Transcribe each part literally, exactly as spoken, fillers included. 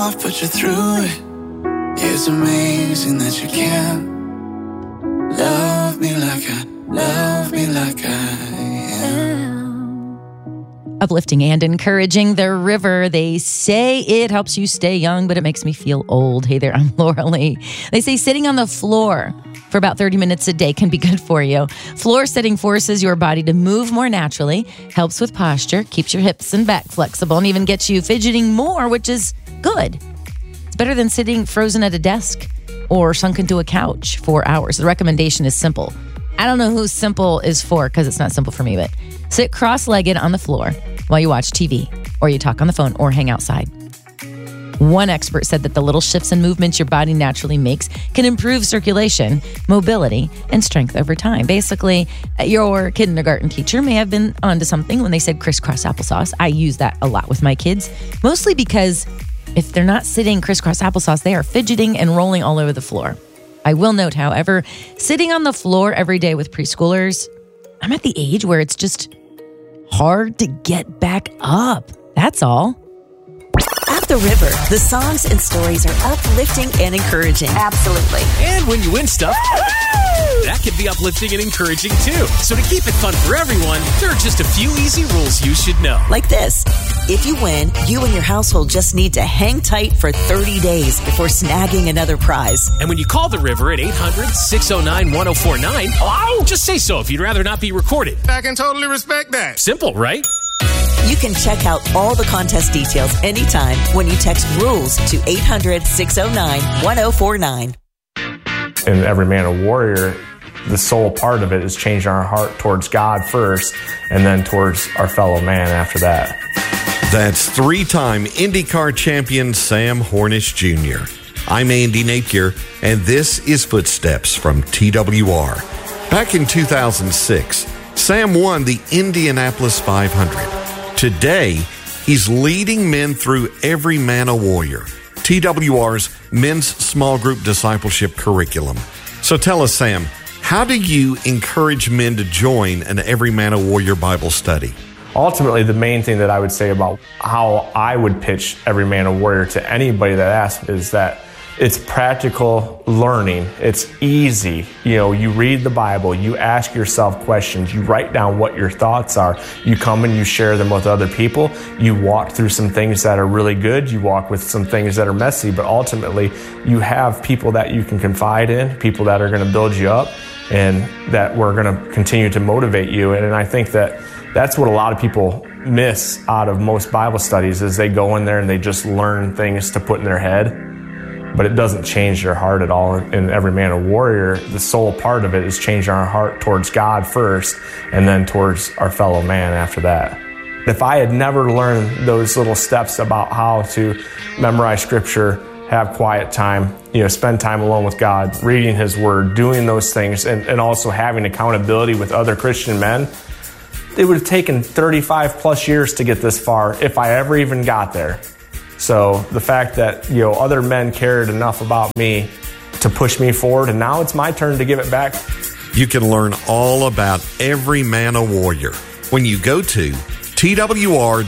off, but you're through it. It's amazing that you can love me like I, love me like I am. Uplifting and encouraging, The River. They say it helps you stay young, but it makes me feel old. Hey there, I'm Laura Lee. They say sitting on the floor for about thirty minutes a day can be good for you. Floor sitting forces your body to move more naturally, helps with posture, keeps your hips and back flexible, and even gets you fidgeting more, which is good. It's better than sitting frozen at a desk or sunk into a couch for hours. The recommendation is simple. I don't know who simple is for because it's not simple for me, but sit cross-legged on the floor while you watch T V or you talk on the phone or hang outside. One expert said that the little shifts and movements your body naturally makes can improve circulation, mobility, and strength over time. Basically, your kindergarten teacher may have been onto something when they said crisscross applesauce. I use that a lot with my kids, mostly because if they're not sitting crisscross applesauce, they are fidgeting and rolling all over the floor. I will note, however, sitting on the floor every day with preschoolers, I'm at the age where it's just hard to get back up. That's all. At The River, the songs and stories are uplifting and encouraging. Absolutely. And when you win stuff, that can be uplifting and encouraging too. So to keep it fun for everyone, there are just a few easy rules you should know. Like this. If you win, you and your household just need to hang tight for thirty days before snagging another prize. And when you call The River at eight hundred, six oh nine, one oh four nine, oh, just say so if you'd rather not be recorded. I can totally respect that. Simple, right? You can check out all the contest details anytime when you text RULES to eight hundred, six oh nine, one oh four nine. In Every Man a Warrior, the sole part of it is changing our heart towards God first and then towards our fellow man after that. That's three-time IndyCar champion Sam Hornish Junior I'm Andy Napier, and this is Footsteps from T W R. Back in two thousand six, Sam won the Indianapolis five hundred. Today, he's leading men through Every Man a Warrior, T W R's men's small group discipleship curriculum. So tell us, Sam, how do you encourage men to join an Every Man a Warrior Bible study? Ultimately, the main thing that I would say about how I would pitch Every Man a Warrior to anybody that asks is that it's practical learning. It's easy. You know, you read the Bible, you ask yourself questions, you write down what your thoughts are, you come and you share them with other people, you walk through some things that are really good, you walk with some things that are messy, but ultimately you have people that you can confide in, people that are going to build you up and that we're going to continue to motivate you. And, and I think that that's what a lot of people miss out of most Bible studies is they go in there and they just learn things to put in their head. But it doesn't change their heart at all. In Every Man a Warrior, the sole part of it is changing our heart towards God first and then towards our fellow man after that. If I had never learned those little steps about how to memorize scripture, have quiet time, you know, spend time alone with God, reading his word, doing those things, and, and also having accountability with other Christian men, it would have taken thirty-five plus years to get this far if I ever even got there. So the fact that, you know, other men cared enough about me to push me forward, and now it's my turn to give it back. You can learn all about Every Man a Warrior when you go to twr.org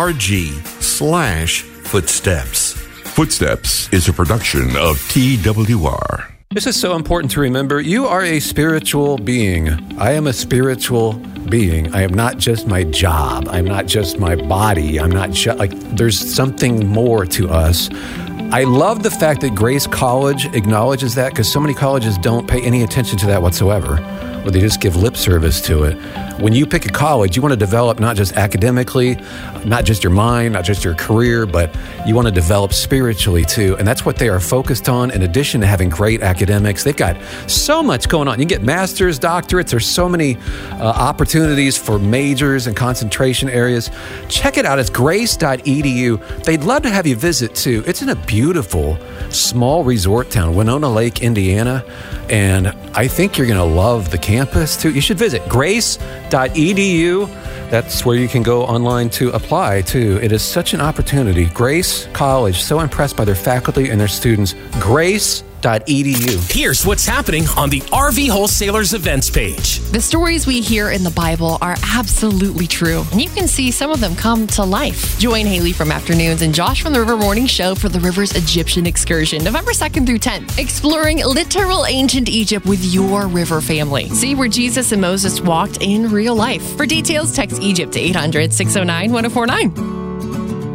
slash footsteps. Footsteps is a production of T W R. This is so important to remember. You are a spiritual being. I am a spiritual being. I am not just my job. I'm not just my body. I'm not just like, there's something more to us. I love the fact that Grace College acknowledges that because so many colleges don't pay any attention to that whatsoever, or they just give lip service to it. When you pick a college, you want to develop not just academically, not just your mind, not just your career, but you want to develop spiritually too. And that's what they are focused on. In addition to having great academics, they've got so much going on. You can get master's, doctorates. There's so many uh, opportunities for majors and concentration areas. Check it out. It's grace dot e d u. They'd love to have you visit too. It's in a beautiful small resort town, Winona Lake, Indiana. And I think you're going to love the campus too. You should visit grace dot e d u. That's where you can go online to apply too. It is such an opportunity. Grace College, so impressed by their faculty and their students. grace dot e d u. Here's what's happening on the R V Wholesalers events page. The stories we hear in the Bible are absolutely true, and you can see some of them come to life. Join Haley from Afternoons and Josh from the River Morning Show for the River's Egyptian excursion, November second through tenth, exploring literal ancient Egypt with your river family. See where Jesus and Moses walked in real life. For details, text Egypt to eight hundred, six oh nine, one oh four nine.